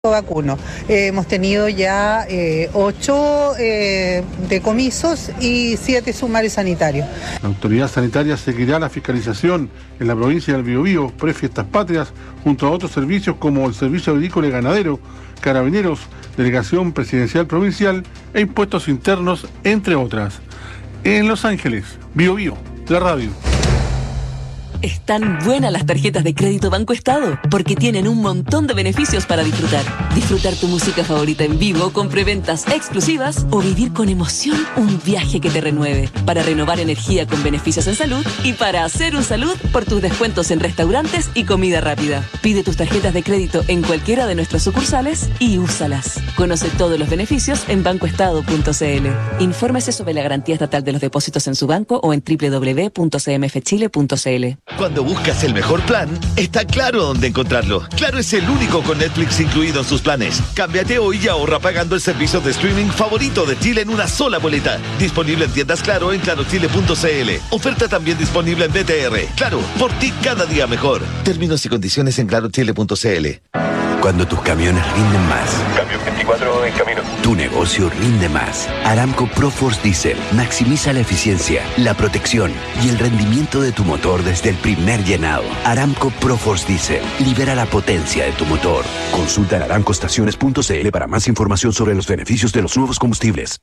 vacuno. Hemos tenido ya 8 decomisos y 7 sumarios sanitarios. La autoridad sanitaria seguirá la fiscalización en la provincia del Biobío, prefiestas patrias, junto a otros servicios como el Servicio Agrícola y Ganadero, Carabineros, Delegación Presidencial Provincial e Impuestos Internos, entre otras. En Los Ángeles, Biobío, la radio. Están buenas las tarjetas de crédito Banco Estado, porque tienen un montón de beneficios para disfrutar. Disfrutar tu música favorita en vivo con preventas exclusivas o vivir con emoción un viaje que te renueve. Para renovar energía con beneficios en salud y para hacer un salud por tus descuentos en restaurantes y comida rápida. Pide tus tarjetas de crédito en cualquiera de nuestras sucursales y úsalas. Conoce todos los beneficios en bancoestado.cl. Infórmese sobre la garantía estatal de los depósitos en su banco o en www.cmfchile.cl. Cuando buscas el mejor plan, está Claro dónde encontrarlo. Claro es el único con Netflix incluido en sus planes. Cámbiate hoy y ahorra pagando el servicio de streaming favorito de Chile en una sola boleta. Disponible en tiendas Claro en clarochile.cl. Oferta también disponible en BTR. Claro, por ti cada día mejor. Términos y condiciones en clarochile.cl. Cuando tus camiones rinden más. Camión 24 en camino. Tu negocio rinde más. Aramco ProForce Diesel maximiza la eficiencia, la protección y el rendimiento de tu motor desde el primer llenado. Aramco ProForce Diesel libera la potencia de tu motor. Consulta en aramcoestaciones.cl para más información sobre los beneficios de los nuevos combustibles.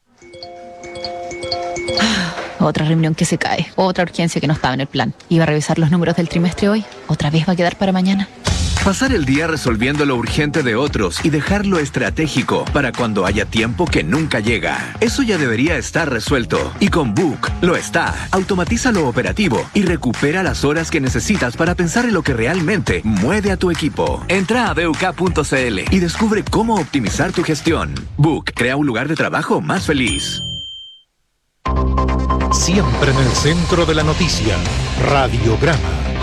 Otra reunión que se cae, otra urgencia que no estaba en el plan. Iba a revisar los números del trimestre hoy, otra vez va a quedar para mañana. Pasar el día resolviendo lo urgente de otros y dejar lo estratégico para cuando haya tiempo que nunca llega. Eso ya debería estar resuelto. Y con Book lo está. Automatiza lo operativo y recupera las horas que necesitas para pensar en lo que realmente mueve a tu equipo. Entra a BUK.cl y descubre cómo optimizar tu gestión. Book crea un lugar de trabajo más feliz. Siempre en el centro de la noticia. Radiograma.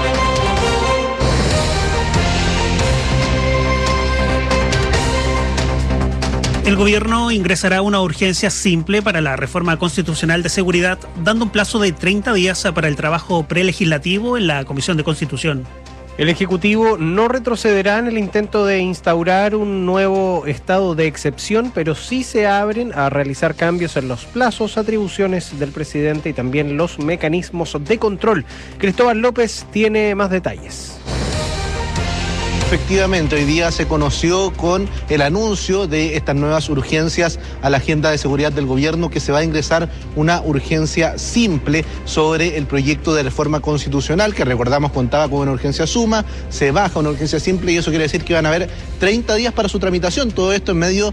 El gobierno ingresará una urgencia simple para la reforma constitucional de seguridad, dando un plazo de 30 días para el trabajo prelegislativo en la Comisión de Constitución. El Ejecutivo no retrocederá en el intento de instaurar un nuevo estado de excepción, pero sí se abren a realizar cambios en los plazos, atribuciones del presidente y también los mecanismos de control. Cristóbal López tiene más detalles. Efectivamente, hoy día se conoció con el anuncio de estas nuevas urgencias a la agenda de seguridad del gobierno, que se va a ingresar una urgencia simple sobre el proyecto de reforma constitucional, que recordamos contaba con una urgencia suma, se baja una urgencia simple y eso quiere decir que van a haber 30 días para su tramitación. Todo esto en medio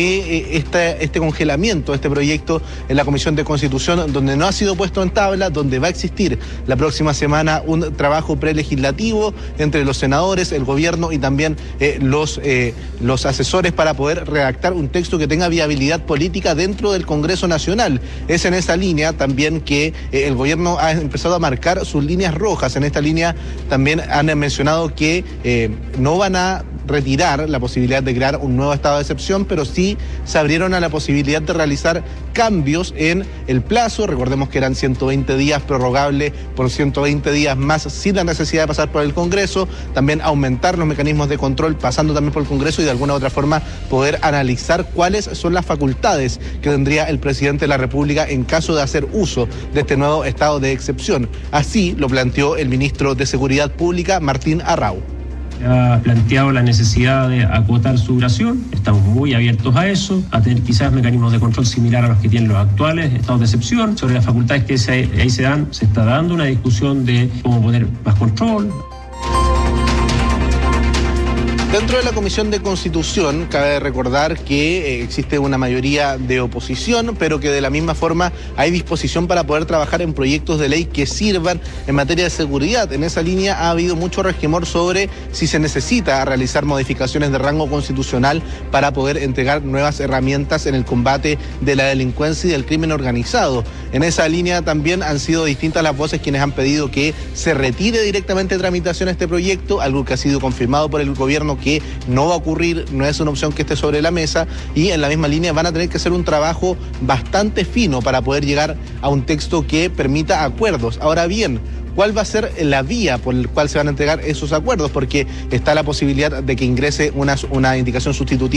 de este congelamiento, este proyecto en la Comisión de Constitución, donde no ha sido puesto en tabla, donde va a existir la próxima semana un trabajo prelegislativo entre los senadores, el gobierno y también los asesores para poder redactar un texto que tenga viabilidad política dentro del Congreso Nacional. Es en esa línea también que el gobierno ha empezado a marcar sus líneas rojas. En esta línea también han mencionado que no van a retirar la posibilidad de crear un nuevo estado de excepción, pero sí se abrieron a la posibilidad de realizar cambios en el plazo. Recordemos que eran 120 días, prorrogable por 120 días más sin la necesidad de pasar por el Congreso, también aumentar los mecanismos de control pasando también por el Congreso y de alguna u otra forma poder analizar cuáles son las facultades que tendría el presidente de la República en caso de hacer uso de este nuevo estado de excepción. Así lo planteó el ministro de Seguridad Pública, Martín Arrau. Ha planteado la necesidad de acotar su duración, estamos muy abiertos a eso, a tener quizás mecanismos de control similar a los que tienen los actuales estados de excepción. Sobre las facultades que ahí se dan, se está dando una discusión de cómo poner más control. Dentro de la Comisión de Constitución, cabe recordar que existe una mayoría de oposición, pero que de la misma forma hay disposición para poder trabajar en proyectos de ley que sirvan en materia de seguridad. En esa línea ha habido mucho resquemor sobre si se necesita realizar modificaciones de rango constitucional para poder entregar nuevas herramientas en el combate de la delincuencia y del crimen organizado. En esa línea también han sido distintas las voces quienes han pedido que se retire directamente de tramitación este proyecto, algo que ha sido confirmado por el gobierno que no va a ocurrir, no es una opción que esté sobre la mesa, y en la misma línea van a tener que hacer un trabajo bastante fino para poder llegar a un texto que permita acuerdos. Ahora bien, cuál va a ser la vía por la cual se van a entregar esos acuerdos, porque está la posibilidad de que ingrese una indicación sustitutiva